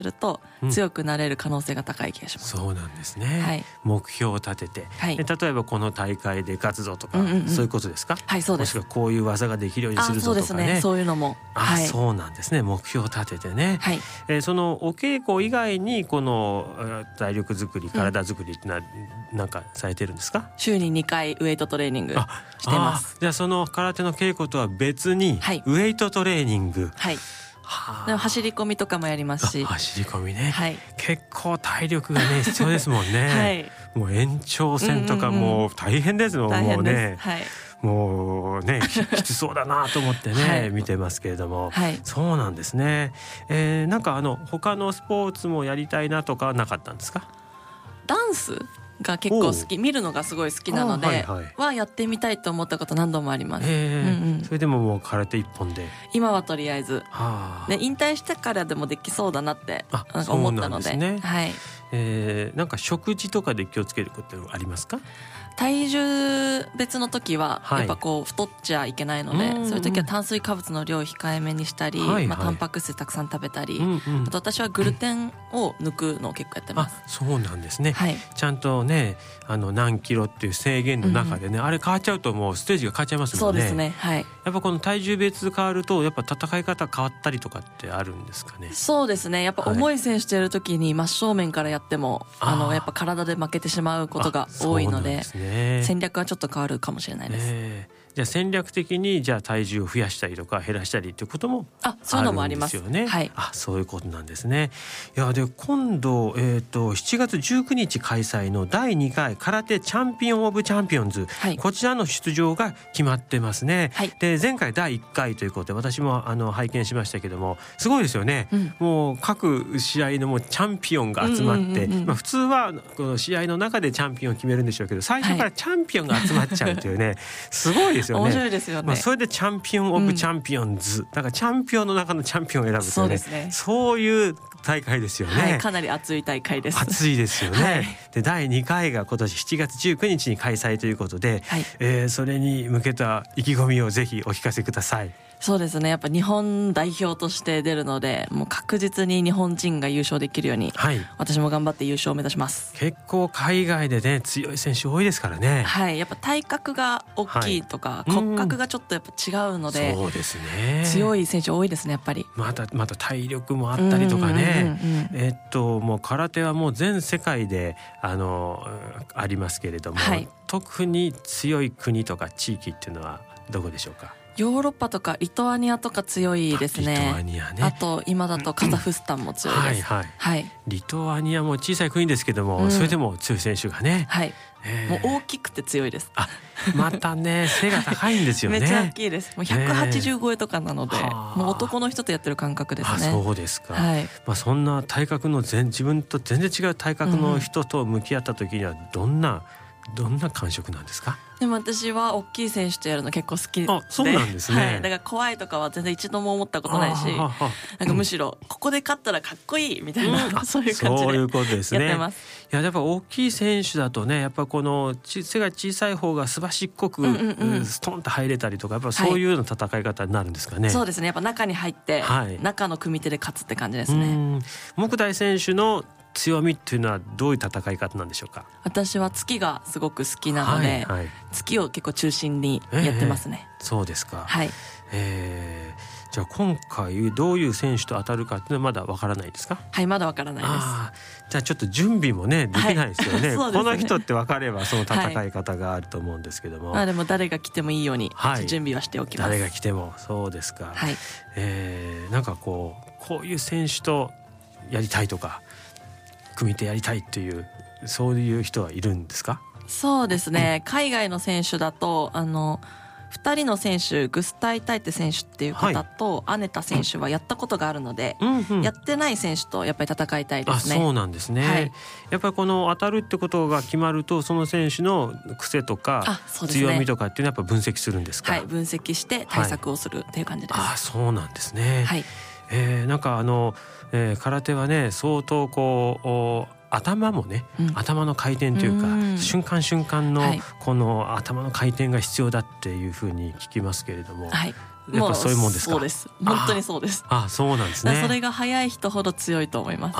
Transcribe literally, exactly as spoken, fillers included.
ると強くなれる可能性が高い気がします、 うん、そうなんですね、はい、目標を立てて、はい、例えばこの大会で勝つぞとか、うんうんうん、そういうことですか？ はい、そうです。 もしくはこういう技ができるようにするぞとかね。 そうですね、そういうのも。 あ、はい、そうなんですね。目標を立ててね、はい、えー、そのお稽古以外にこの体力作り、体作りってのは何かされてるんですか？ 週ににかいウエイトトレーニングしてます。 じゃあその空手の稽古とは別に、はい、ウエイトトレーニング、はい、 でも走り込みとかもやりますし。 走り込みね、はい、結構体力がね必要ですもんね、はい、もう延長戦とかもう大変ですもん、うんうんうん、もうね、はい、もうねきつそうだなと思ってね、はい、見てますけれども、はい、そうなんですね、えー、なんかあの他のスポーツもやりたいなとかはなかったんですか？ ダンスが結構好き、見るのがすごい好きなので、はいはい、はやってみたいと思ったこと何度もあります、えーうんうん、 それでももう空手一本で今はとりあえず、はあ、で引退してからでもできそうだなってなんか思ったの で, で、ね、はい、 えー、なんか食事とかで気をつけることありますか？ 体重別の時はやっぱこう太っちゃいけないので、はい、そういう時は炭水化物の量を控えめにしたり、はいはい、まあ、タンパク質たくさん食べたり、うんうん、あと私はグルテンを抜くのを結構やってます。 あ、そうなんですね、はい、ちゃんとねあの何キロっていう制限の中でね、うん、あれ変わっちゃうともうステージが変わっちゃいますもんね。 そうですね、はい、 やっぱこの体重別変わるとやっぱ戦い方変わったりとかってあるんですかね？ そうですね、やっぱ重い選手とやる時に真正面からやっても、はい、あのやっぱ体で負けてしまうことが多いの で, で、ね、戦略はちょっと変わるかもしれないです、ね、 じゃあ戦略的にじゃあ体重を増やしたりとか減らしたりっていうこともあるんですよね。あ、そういうのもありますよね、はい、あ、そういうことなんですね。いやで今度、えー、としちがつじゅうくにち開催のだいにかい空手チャンピオンオブチャンピオンズ、はい、こちらの出場が決まってますね、はい、で前回だいいっかいということで私もあの拝見しましたけどもすごいですよね、うん、もう各試合のもうチャンピオンが集まって、うんうんうんうん、まあ、普通はこの試合の中でチャンピオンを決めるんでしょうけど最初からチャンピオンが集まっちゃうというね、はい、すごいですよね。 面白いですよね、 まあ、それでチャンピオンオブチャンピオンズ、うん、だからチャンピオンの中のチャンピオンを選ぶというね、そうですね、そういう大会ですよね、 はい、かなり熱い大会です。 熱いですよね、はい、でだいにかいが今年しちがつじゅうくにちに開催ということで、はい、えー、それに向けた意気込みをぜひお聞かせください。 そうですね、やっぱ日本代表として出るのでもう確実に日本人が優勝できるように、はい、私も頑張って優勝を目指します。 結構海外でね強い選手多いですからね。 はい、やっぱ体格が大きいとか、はい、骨格がちょっとやっぱ違うので、 そうですね、 強い選手多いですねやっぱり。 またまた体力もあったりとかね、うんうんうんうん、えっともう空手はもう全世界であのありますけれども、はい、特に強い国とか地域っていうのはどこでしょうか？ ヨーロッパとかリトアニアとか強いですね。 リトアニアね。 あと今だとカザフスタンも強いです、はいはいはい、リトアニアも小さい国ですけども、うん、それでも強い選手がね、 はい、えー、もう大きくて強いです。 あ、またね背が高いんですよね。 めっちゃ大きいです。もうひゃくはちじゅうごえとかなので、えー、もう男の人とやってる感覚ですね。 あ、そうですか、はい、まあ、そんな体格の全自分と全然違う体格の人と向き合った時にはどんな、うん、どんな感触なんですか？ でも私は大きい選手とやるの結構好きで、 あ、そうなんですね、 はい、だから怖いとかは全然一度も思ったことないし、なんかむしろここで勝ったらかっこいいみたいな、うん、そういう感じでやってます。 いや、やっぱ大きい選手だとねやっぱこの背が小さい方がすばしっこく、うんうんうん、ストンと入れたりとかやっぱそういうような戦い方になるんですかね、 はい、そうですね、やっぱ中に入って、はい、中の組手で勝つって感じですね。うん、 木大選手の強みっていうのはどういう戦い方なんでしょうか？ 私は突きがすごく好きなので、はいはい、突きを結構中心にやってますね、 えー、そうですか、 はい、 えー、じゃあ今回どういう選手と当たるかっていうのはまだわからないですか？ はい、まだわからないです。 あ、じゃあちょっと準備もねできないですよね、はい、この人って分かればその戦い方があると思うんですけども、 はい、まあ、でも誰が来てもいいように準備はしておきます、 はい、誰が来ても。そうですか、 はい、 えー、なんかこうこういう選手とやりたいとか組手やりたいっていうそういう人はいるんですか？ そうですね、海外の選手だとあのふたりの選手、グスタイタイテ選手っていう方と、はい、アネタ選手はやったことがあるので、うんうん、やってない選手とやっぱり戦いたいですね。 あ、そうなんですね、はい、やっぱりこの当たるってことが決まるとその選手の癖とか、ね、強みとかっていうのはやっぱ分析するんですか？はい、 分析して対策をするっていう感じです、はい、 あ、そうなんですね、 はい、 えー、なんかあの、えー、空手はね相当こう頭もね、うん、頭の回転というか、うん、瞬間瞬間のこの頭の回転が必要だっていうふうに聞きますけれども、はい、 やっぱそういうもんですか。 そうです。本当にそうです。 ああ、そうなんですね。 それが早い人ほど強いと思います。